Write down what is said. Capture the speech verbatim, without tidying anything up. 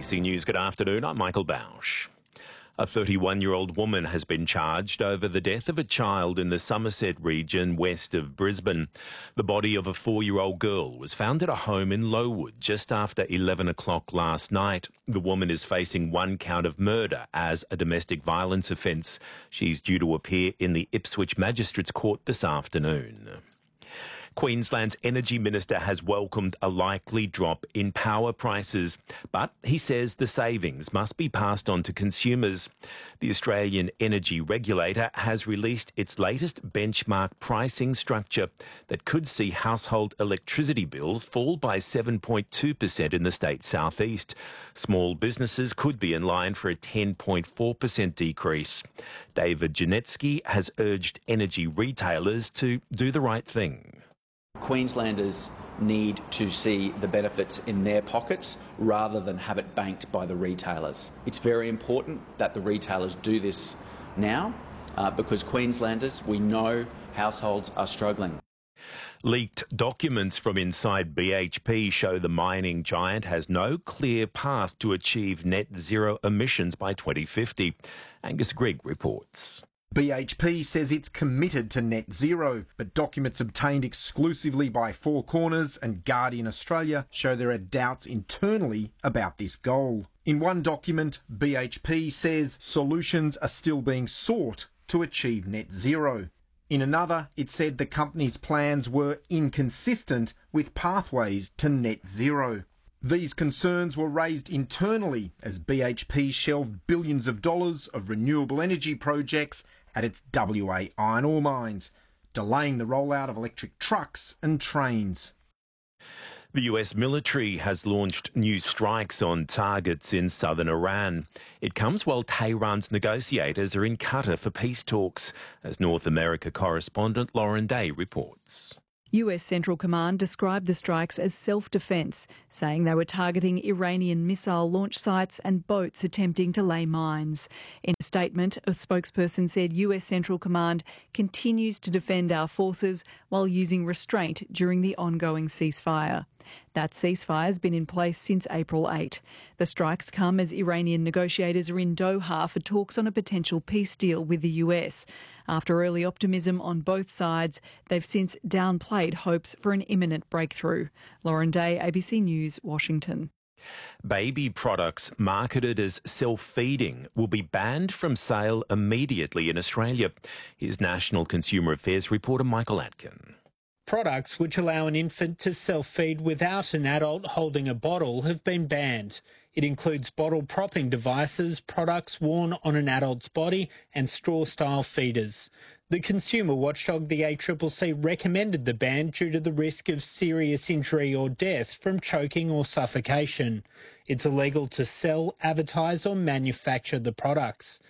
C News, good afternoon. I'm Michael Bausch. A thirty-one-year-old woman has been charged over the death of a child in the Somerset region west of Brisbane. The body of a four-year-old girl was found at a home in Lowood just after eleven o'clock last night. The woman is facing one count of murder as a domestic violence offence. She's due to appear in the Ipswich Magistrates Court this afternoon. Queensland's Energy Minister has welcomed a likely drop in power prices, but he says the savings must be passed on to consumers. The Australian Energy Regulator has released its latest benchmark pricing structure that could see household electricity bills fall by seven point two percent in the state's southeast. Small businesses could be in line for a ten point four percent decrease. David Janetsky has urged energy retailers to do the right thing. Queenslanders need to see the benefits in their pockets rather than have it banked by the retailers. It's very important that the retailers do this now uh, because Queenslanders, we know households are struggling. Leaked documents from inside B H P show the mining giant has no clear path to achieve net zero emissions by twenty fifty. Angus Grigg reports. B H P says it's committed to net zero, but documents obtained exclusively by Four Corners and Guardian Australia show there are doubts internally about this goal. In one document, B H P says solutions are still being sought to achieve net zero. In another, it said the company's plans were inconsistent with pathways to net zero. These concerns were raised internally as B H P shelved billions of dollars of renewable energy projects at its W A iron ore mines, delaying the rollout of electric trucks and trains. The U S military has launched new strikes on targets in southern Iran. It comes while Tehran's negotiators are in Qatar for peace talks, as North America correspondent Lauren Day reports. U S Central Command described the strikes as self-defence, saying they were targeting Iranian missile launch sites and boats attempting to lay mines. In a statement, a spokesperson said U S Central Command continues to defend our forces while using restraint during the ongoing ceasefire. That ceasefire has been in place since April eighth. The strikes come as Iranian negotiators are in Doha for talks on a potential peace deal with the U S. After early optimism on both sides, they've since downplayed hopes for an imminent breakthrough. Lauren Day, A B C News, Washington. Baby products marketed as self-feeding will be banned from sale immediately in Australia. Here's National Consumer Affairs reporter Michael Atkin. Products which allow an infant to self-feed without an adult holding a bottle have been banned. It includes bottle propping devices, products worn on an adult's body and straw-style feeders. The consumer watchdog, the A C C C, recommended the ban due to the risk of serious injury or death from choking or suffocation. It's illegal to sell, advertise or manufacture the products.